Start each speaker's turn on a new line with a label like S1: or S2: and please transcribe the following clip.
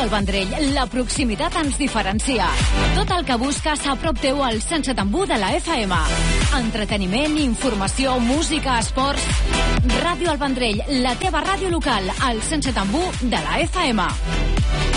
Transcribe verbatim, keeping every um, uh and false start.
S1: Ràdio El Vendrell, la proximitat ens diferencia. Tot el que busques a prop teu al cent setanta u de la F M. Entreteniment, informació, música, esports... Ràdio El Vendrell, la teva ràdio local, al cent setanta u de la F M.